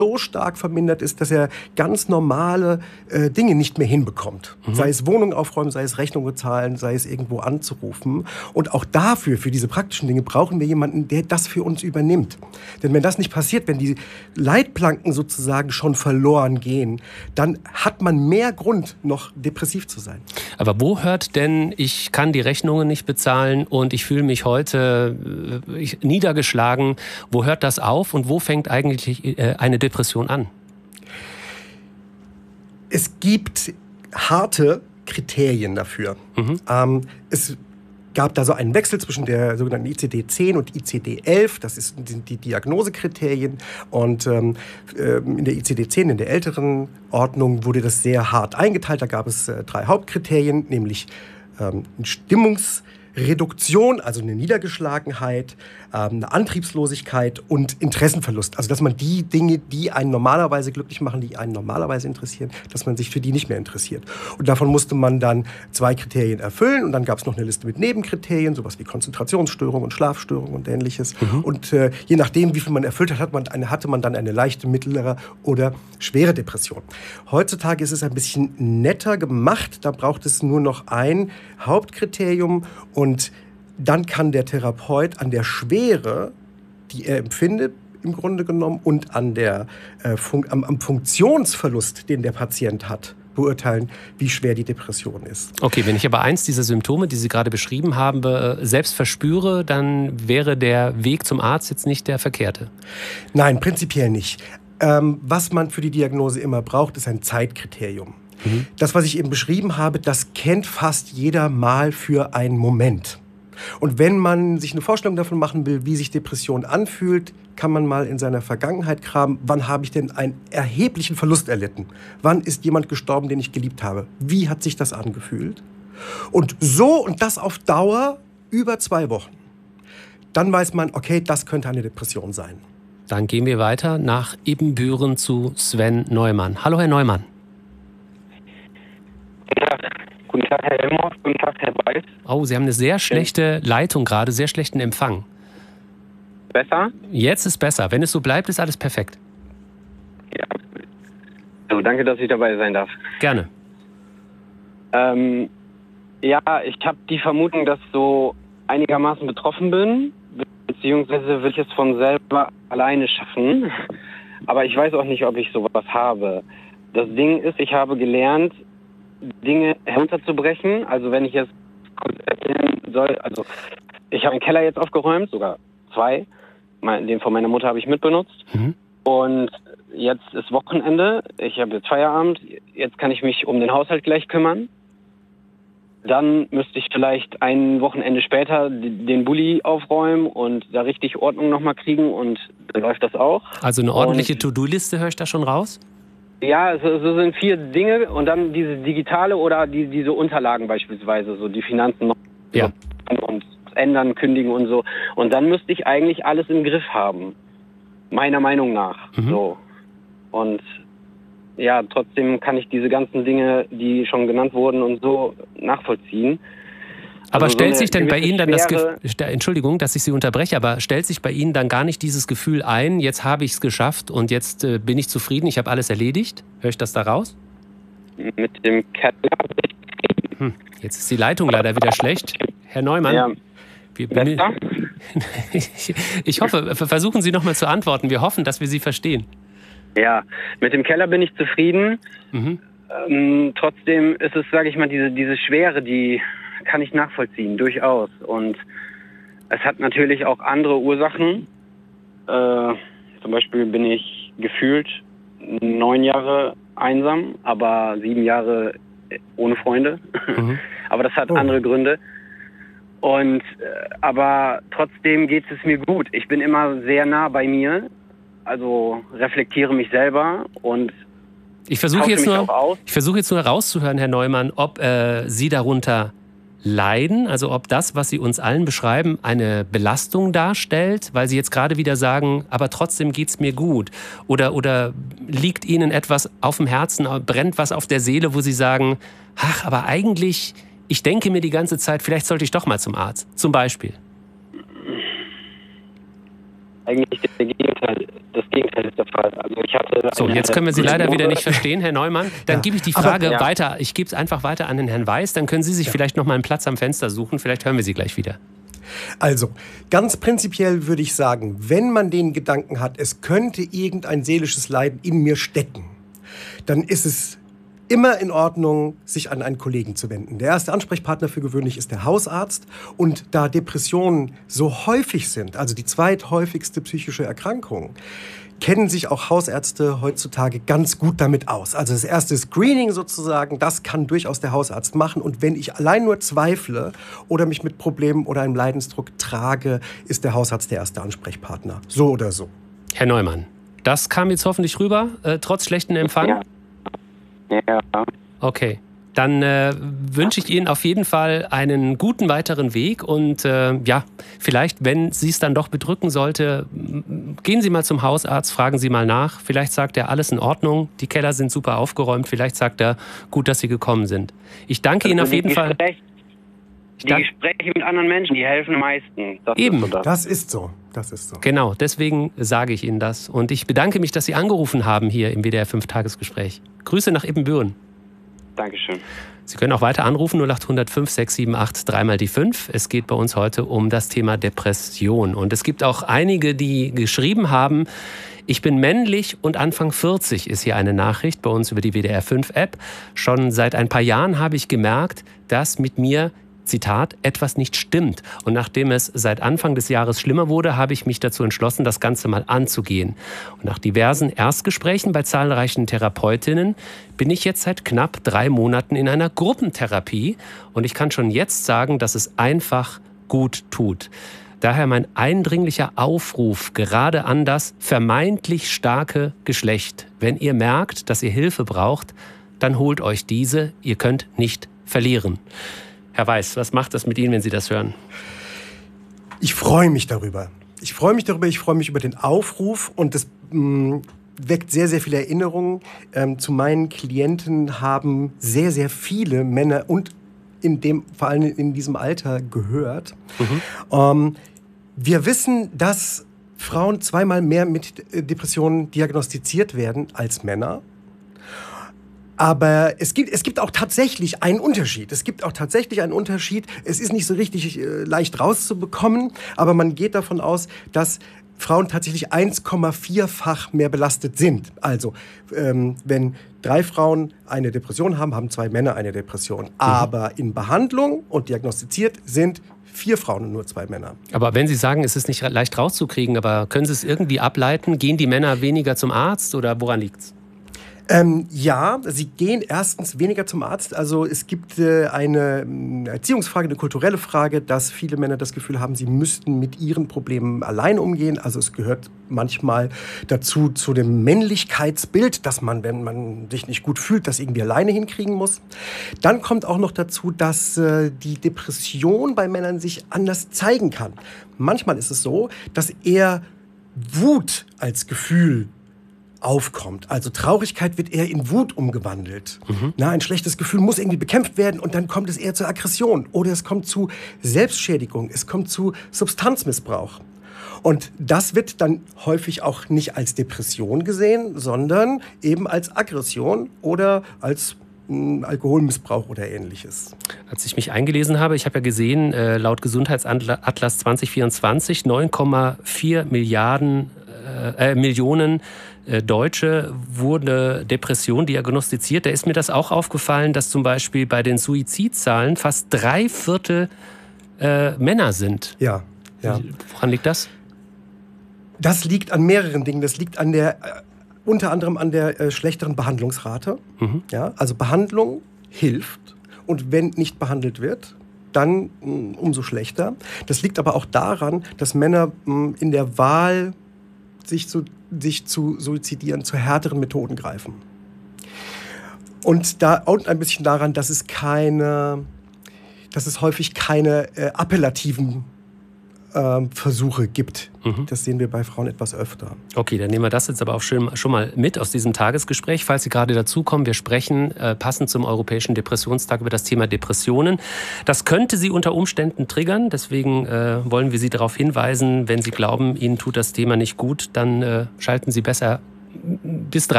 so stark vermindert ist, dass er ganz normale Dinge nicht mehr hinbekommt. Sei es Wohnung aufräumen, sei es Rechnungen zahlen, sei es irgendwo anzurufen. Und auch dafür, für diese praktischen Dinge, brauchen wir jemanden, der das für uns übernimmt. Denn wenn das nicht passiert, wenn die Leitplanken sozusagen schon verloren gehen, dann hat man mehr Grund, noch depressiv zu sein. Aber wo hört denn, ich kann die Rechnungen nicht bezahlen und ich fühle mich heute niedergeschlagen, wo hört das auf und wo fängt eigentlich eine Depression an? Es gibt harte Kriterien dafür. Es gab da so einen Wechsel zwischen der sogenannten ICD-10 und ICD-11. Das sind die Diagnosekriterien. Und in der ICD-10, in der älteren Ordnung, wurde das sehr hart eingeteilt. Da gab es 3 Hauptkriterien, nämlich Stimmungsreduktion, also eine Niedergeschlagenheit, eine Antriebslosigkeit und Interessenverlust. Also dass man die Dinge, die einen normalerweise glücklich machen, die einen normalerweise interessieren, dass man sich für die nicht mehr interessiert. Und davon musste man dann 2 Kriterien erfüllen. Und dann gab es noch eine Liste mit Nebenkriterien, sowas wie Konzentrationsstörung und Schlafstörung und Ähnliches. Und je nachdem, wie viel man erfüllt hat, hatte man dann eine leichte, mittlere oder schwere Depression. Heutzutage ist es ein bisschen netter gemacht. Da braucht es nur noch ein Hauptkriterium und dann kann der Therapeut an der Schwere, die er empfindet, im Grunde genommen, und an am Funktionsverlust, den der Patient hat, beurteilen, wie schwer die Depression ist. Okay, wenn ich aber eins dieser Symptome, die Sie gerade beschrieben haben, selbst verspüre, dann wäre der Weg zum Arzt jetzt nicht der verkehrte? Nein, prinzipiell nicht. Was man für die Diagnose immer braucht, ist ein Zeitkriterium. Das, was ich eben beschrieben habe, das kennt fast jeder mal für einen Moment. Und wenn man sich eine Vorstellung davon machen will, wie sich Depression anfühlt, kann man mal in seiner Vergangenheit graben, wann habe ich denn einen erheblichen Verlust erlitten? Wann ist jemand gestorben, den ich geliebt habe? Wie hat sich das angefühlt? Und das auf Dauer über 2 Wochen. Dann weiß man, okay, das könnte eine Depression sein. Dann gehen wir weiter nach Ibbenbüren zu Sven Neumann. Hallo, Herr Neumann. Guten Tag, Herr Helmhoff. Guten Tag, Herr Weiß. Oh, Sie haben eine sehr schlechte Leitung gerade, sehr schlechten Empfang. Besser? Jetzt ist besser. Wenn es so bleibt, ist alles perfekt. Ja. Also danke, dass ich dabei sein darf. Gerne. Ja, ich habe die Vermutung, dass ich so einigermaßen betroffen bin, beziehungsweise will ich es von selber alleine schaffen. Aber ich weiß auch nicht, ob ich sowas habe. Das Ding ist, ich habe gelernt, Dinge herunterzubrechen. Also wenn ich jetzt kurz erklären soll, also ich habe einen Keller jetzt aufgeräumt, sogar 2. Den von meiner Mutter habe ich mitbenutzt. Und jetzt ist Wochenende, ich habe jetzt Feierabend, jetzt kann ich mich um den Haushalt gleich kümmern. Dann müsste ich vielleicht ein Wochenende später den Bulli aufräumen und da richtig Ordnung nochmal kriegen und dann läuft das auch. Also eine ordentliche To-Do-Liste, höre ich da schon raus? Ja, so sind 4 Dinge und dann diese digitale oder diese Unterlagen beispielsweise, so die Finanzen noch und ändern, kündigen und so. Und dann müsste ich eigentlich alles im Griff haben, meiner Meinung nach. So. Und ja, trotzdem kann ich diese ganzen Dinge, die schon genannt wurden und so, nachvollziehen. Aber also stellt so sich denn bei Ihnen dann Entschuldigung, dass ich Sie unterbreche, aber stellt sich bei Ihnen dann gar nicht dieses Gefühl ein, jetzt habe ich es geschafft und jetzt bin ich zufrieden, ich habe alles erledigt? Höre ich das da raus? Mit dem Keller. Jetzt ist die Leitung leider wieder schlecht. Herr Neumann. Ja. Ich hoffe, versuchen Sie nochmal zu antworten. Wir hoffen, dass wir Sie verstehen. Ja, mit dem Keller bin ich zufrieden. Trotzdem ist es, sage ich mal, diese Schwere, die kann ich nachvollziehen, durchaus. Und es hat natürlich auch andere Ursachen. Zum Beispiel bin ich gefühlt 9 Jahre einsam, aber 7 Jahre ohne Freunde. Aber das hat andere Gründe. Und aber trotzdem geht es mir gut. Ich bin immer sehr nah bei mir, also reflektiere mich selber und ich versuche jetzt nur herauszuhören, Herr Neumann, ob Sie darunter leiden, also ob das, was Sie uns allen beschreiben, eine Belastung darstellt, weil Sie jetzt gerade wieder sagen, aber trotzdem geht's mir gut. Oder liegt Ihnen etwas auf dem Herzen, brennt was auf der Seele, wo Sie sagen, ach, aber eigentlich, ich denke mir die ganze Zeit, vielleicht sollte ich doch mal zum Arzt, zum Beispiel. eigentlich das Gegenteil ist der Fall. Also ich hatte so, jetzt können wir Sie leider wieder nicht verstehen, Herr Neumann. Dann gebe ich die Frage weiter. Ich gebe es einfach weiter an den Herrn Weiß. Dann können Sie sich vielleicht noch mal einen Platz am Fenster suchen. Vielleicht hören wir Sie gleich wieder. Also, ganz prinzipiell würde ich sagen, wenn man den Gedanken hat, es könnte irgendein seelisches Leiden in mir stecken, dann ist es immer in Ordnung, sich an einen Kollegen zu wenden. Der erste Ansprechpartner für gewöhnlich ist der Hausarzt. Und da Depressionen so häufig sind, also die zweithäufigste psychische Erkrankung, kennen sich auch Hausärzte heutzutage ganz gut damit aus. Also das erste Screening sozusagen, das kann durchaus der Hausarzt machen. Und wenn ich allein nur zweifle oder mich mit Problemen oder einem Leidensdruck trage, ist der Hausarzt der erste Ansprechpartner. So oder so. Herr Neumann, das kam jetzt hoffentlich rüber, trotz schlechten Empfang? Ja. Okay. Dann wünsche ich Ihnen auf jeden Fall einen guten weiteren Weg und vielleicht, wenn Sie es dann doch bedrücken sollte, gehen Sie mal zum Hausarzt, fragen Sie mal nach. Vielleicht sagt er, alles in Ordnung, die Keller sind super aufgeräumt. Vielleicht sagt er, gut, dass Sie gekommen sind. Ich danke Ihnen auf jeden Fall. Die Gespräche mit anderen Menschen, die helfen am meisten. Das ist so. Genau, deswegen sage ich Ihnen das. Und ich bedanke mich, dass Sie angerufen haben hier im WDR 5-Tagesgespräch. Grüße nach Ibbenbüren. Dankeschön. Sie können auch weiter anrufen, 0800 5678 3 die 5. Es geht bei uns heute um das Thema Depression. Und es gibt auch einige, die geschrieben haben, ich bin männlich und Anfang 40 ist hier eine Nachricht bei uns über die WDR 5 App. Schon seit ein paar Jahren habe ich gemerkt, dass mit mir, Zitat, etwas nicht stimmt. Und nachdem es seit Anfang des Jahres schlimmer wurde, habe ich mich dazu entschlossen, das Ganze mal anzugehen. Und nach diversen Erstgesprächen bei zahlreichen Therapeutinnen bin ich jetzt seit knapp 3 Monaten in einer Gruppentherapie. Und ich kann schon jetzt sagen, dass es einfach gut tut. Daher mein eindringlicher Aufruf gerade an das vermeintlich starke Geschlecht. Wenn ihr merkt, dass ihr Hilfe braucht, dann holt euch diese. Ihr könnt nicht verlieren. Herr Weiß, was macht das mit Ihnen, wenn Sie das hören? Ich freue mich darüber. Ich freue mich über den Aufruf und das weckt sehr, sehr viele Erinnerungen. Zu meinen Klienten haben sehr, sehr viele Männer und vor allem in diesem Alter gehört. Wir wissen, dass Frauen 2-mal mehr mit Depressionen diagnostiziert werden als Männer. Aber es gibt auch tatsächlich einen Unterschied. Es ist nicht so richtig leicht rauszubekommen, aber man geht davon aus, dass Frauen tatsächlich 1,4-fach mehr belastet sind. Also, wenn 3 Frauen eine Depression haben, haben 2 Männer eine Depression. Aber in Behandlung und diagnostiziert sind 4 Frauen und nur 2 Männer. Aber wenn Sie sagen, es ist nicht leicht rauszukriegen, aber können Sie es irgendwie ableiten? Gehen die Männer weniger zum Arzt oder woran liegt's? Ja, sie gehen erstens weniger zum Arzt. Also es gibt eine Erziehungsfrage, eine kulturelle Frage, dass viele Männer das Gefühl haben, sie müssten mit ihren Problemen alleine umgehen. Also es gehört manchmal dazu, zu dem Männlichkeitsbild, dass man, wenn man sich nicht gut fühlt, das irgendwie alleine hinkriegen muss. Dann kommt auch noch dazu, dass die Depression bei Männern sich anders zeigen kann. Manchmal ist es so, dass eher Wut als Gefühl aufkommt. Also Traurigkeit wird eher in Wut umgewandelt. Ein schlechtes Gefühl muss irgendwie bekämpft werden und dann kommt es eher zur Aggression oder es kommt zu Selbstschädigung, es kommt zu Substanzmissbrauch. Und das wird dann häufig auch nicht als Depression gesehen, sondern eben als Aggression oder als Alkoholmissbrauch oder Ähnliches. Als ich mich eingelesen habe, ich habe ja gesehen, laut Gesundheitsatlas 2024 9,4 Millionen Deutsche wurde Depression diagnostiziert. Da ist mir das auch aufgefallen, dass zum Beispiel bei den Suizidzahlen fast 3/4 Männer sind. Ja. Woran liegt das? Das liegt an mehreren Dingen. Das liegt an unter anderem an der schlechteren Behandlungsrate. Ja, also Behandlung hilft. Und wenn nicht behandelt wird, dann umso schlechter. Das liegt aber auch daran, dass Männer in der Wahl sich zu suizidieren, zu härteren Methoden greifen. Und ein bisschen daran, dass es häufig keine appellativen Versuche gibt. Das sehen wir bei Frauen etwas öfter. Okay, dann nehmen wir das jetzt aber auch schon mal mit aus diesem Tagesgespräch. Falls Sie gerade dazukommen, wir sprechen passend zum Europäischen Depressionstag über das Thema Depressionen. Das könnte Sie unter Umständen triggern. Deswegen wollen wir Sie darauf hinweisen, wenn Sie glauben, Ihnen tut das Thema nicht gut, dann schalten Sie besser bis 3